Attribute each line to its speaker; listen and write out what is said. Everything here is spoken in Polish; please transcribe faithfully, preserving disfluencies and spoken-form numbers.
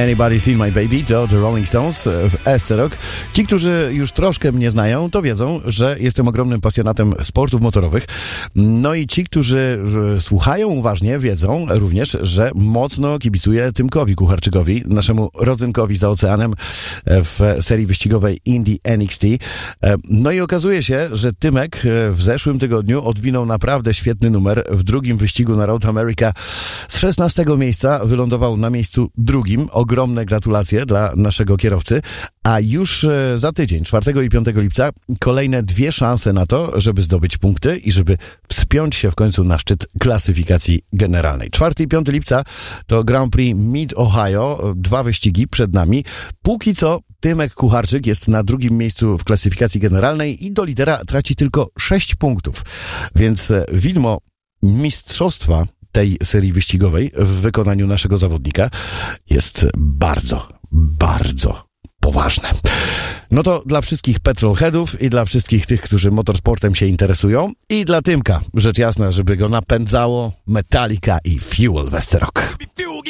Speaker 1: Anybody Seen My Baby to The Rolling Stones w Esce Rock. Ci, którzy już troszkę mnie znają, to wiedzą, że jestem ogromnym pasjonatem sportów motorowych. No i ci, którzy słuchają uważnie, wiedzą również, że mocno kibicuję Tymkowi Kucharczykowi, naszemu rodzynkowi za oceanem w serii wyścigowej Indy N X T. No i okazuje się, że Tymek w zeszłym tygodniu odwinął naprawdę świetny numer. W drugim wyścigu na Road America z szesnastego miejsca wylądował na miejscu drugim. Ogromne gratulacje dla naszego kierowcy. A już za tydzień, czwartego i piątego lipca, kolejne dwie szanse na to, żeby zdobyć punkty i żeby wspiąć się w końcu na szczyt klasyfikacji generalnej. czwartego i piątego lipca to Grand Prix Mid-Ohio. Dwa wyścigi przed nami. Póki co Tymek Kucharczyk jest na drugim miejscu w klasyfikacji generalnej i do lidera traci tylko sześć punktów. Więc widmo mistrzostwa tej serii wyścigowej w wykonaniu naszego zawodnika jest bardzo, bardzo poważne. No to dla wszystkich petrolheadów i dla wszystkich tych, którzy motorsportem się interesują i dla Tymka, rzecz jasna, żeby go napędzało Metallica i Fuel w Esce Rock.